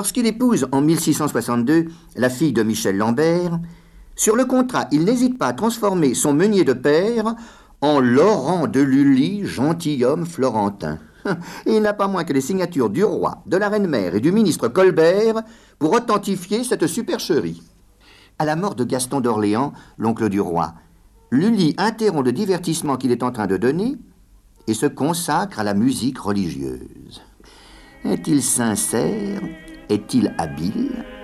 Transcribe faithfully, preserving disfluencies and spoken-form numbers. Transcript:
Lorsqu'il épouse en mille six cent soixante-deux la fille de Michel Lambert, sur le contrat, il n'hésite pas à transformer son meunier de père en Laurent de Lully, gentilhomme florentin. Et il n'a pas moins que les signatures du roi, de la reine-mère et du ministre Colbert pour authentifier cette supercherie. À la mort de Gaston d'Orléans, l'oncle du roi, Lully interrompt le divertissement qu'il est en train de donner et se consacre à la musique religieuse. Est-il sincère? Est-il habile?